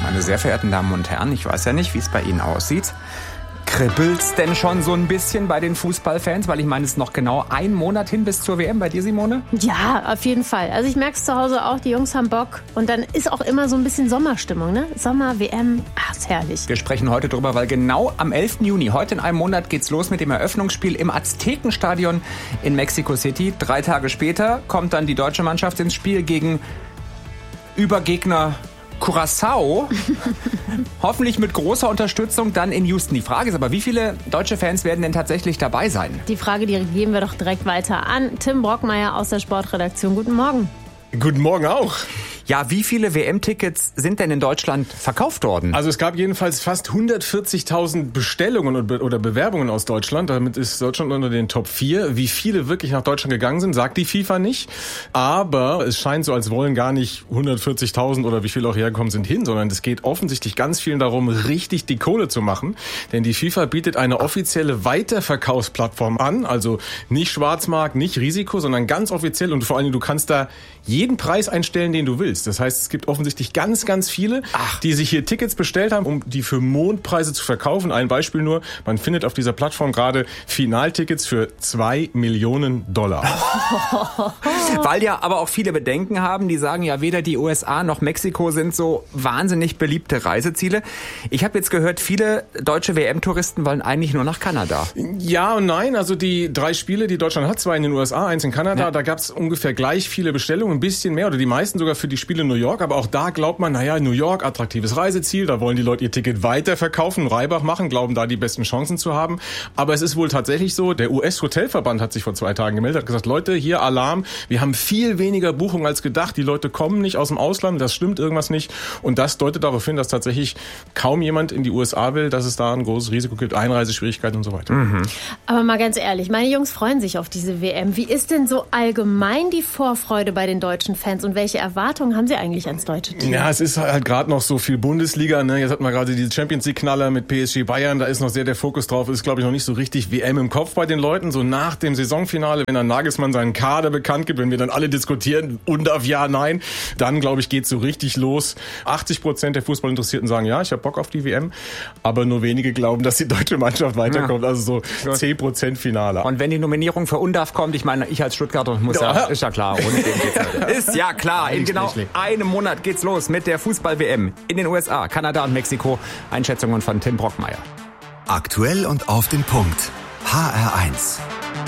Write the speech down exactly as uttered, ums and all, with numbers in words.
Meine sehr verehrten Damen und Herren, ich weiß ja nicht, wie es bei Ihnen aussieht. Kribbelt's denn schon so ein bisschen bei den Fußballfans? Weil ich meine, es ist noch genau ein Monat hin bis zur W M. Bei dir, Simone? Ja, auf jeden Fall. Also ich merke es zu Hause auch, die Jungs haben Bock. Und dann ist auch immer so ein bisschen Sommerstimmung, ne? Sommer, W M, ach, ist herrlich. Wir sprechen heute drüber, weil genau am elften Juni, heute in einem Monat, geht's los mit dem Eröffnungsspiel im Aztekenstadion in Mexico City. Drei Tage später kommt dann die deutsche Mannschaft ins Spiel gegen Übergegner Curaçao, hoffentlich mit großer Unterstützung dann in Houston. Die Frage ist aber, wie viele deutsche Fans werden denn tatsächlich dabei sein? Die Frage, die geben wir doch direkt weiter an Tim Brockmeier aus der Sportredaktion. Guten Morgen. Guten Morgen auch. Ja, wie viele W M-Tickets sind denn in Deutschland verkauft worden? Also es gab jedenfalls fast hundertvierzigtausend Bestellungen oder Bewerbungen aus Deutschland. Damit ist Deutschland unter den Top vier. Wie viele wirklich nach Deutschland gegangen sind, sagt die FIFA nicht. Aber es scheint so, als wollen gar nicht hundertvierzigtausend oder wie viele auch hergekommen sind hin, sondern es geht offensichtlich ganz vielen darum, richtig die Kohle zu machen. Denn die FIFA bietet eine offizielle Weiterverkaufsplattform an. Also nicht Schwarzmarkt, nicht Risiko, sondern ganz offiziell. Und vor allem, du kannst da jeden Preis einstellen, den du willst. Das heißt, es gibt offensichtlich ganz, ganz viele, Ach. die sich hier Tickets bestellt haben, um die für Mondpreise zu verkaufen. Ein Beispiel nur, man findet auf dieser Plattform gerade Finaltickets für zwei Millionen Dollar. Weil ja aber auch viele Bedenken haben, die sagen ja, weder die U S A noch Mexiko sind so wahnsinnig beliebte Reiseziele. Ich habe jetzt gehört, viele deutsche W M-Touristen wollen eigentlich nur nach Kanada. Ja und nein, also die drei Spiele, die Deutschland hat, zwei in den U S A, eins in Kanada, ja. Da gab es ungefähr gleich viele Bestellungen, ein bisschen mehr oder die meisten sogar für die Spiele in New York, aber auch da glaubt man, naja, New York, attraktives Reiseziel, da wollen die Leute ihr Ticket weiterverkaufen, Reibach machen, glauben da die besten Chancen zu haben. Aber es ist wohl tatsächlich so, der U S-Hotelverband hat sich vor zwei Tagen gemeldet, hat gesagt, Leute, hier Alarm, wir haben viel weniger Buchungen als gedacht, die Leute kommen nicht aus dem Ausland, das stimmt irgendwas nicht. Und das deutet darauf hin, dass tatsächlich kaum jemand in die U S A will, dass es da ein großes Risiko gibt, Einreiseschwierigkeiten und so weiter. Mhm. Aber mal ganz ehrlich, meine Jungs freuen sich auf diese W M. Wie ist denn so allgemein die Vorfreude bei den deutschen Fans und welche Erwartungen haben sie eigentlich ans deutsche Team? Ja, es ist halt gerade noch so viel Bundesliga, ne? Jetzt hat man gerade die Champions League Knaller mit P S G Bayern, da ist noch sehr der Fokus drauf, ist glaube ich noch nicht so richtig W M im Kopf bei den Leuten, so nach dem Saisonfinale, wenn dann Nagelsmann seinen Kader bekannt gibt, wenn wir dann alle diskutieren, und auf ja, nein, dann glaube ich geht's so richtig los. achtzig Prozent der Fußballinteressierten sagen, ja, ich habe Bock auf die W M, aber nur wenige glauben, dass die deutsche Mannschaft weiterkommt, ja. Also so zehn Prozent Finale. Und wenn die Nominierung für U N D A F kommt, ich meine, ich als Stuttgarter muss ja, ja ist ja klar, ohne den geht's nicht. Ist ja klar, in genau einem Monat geht's los mit der Fußball-W M in den U S A, Kanada und Mexiko. Einschätzungen von Tim Brockmeier. Aktuell und auf den Punkt. H R eins.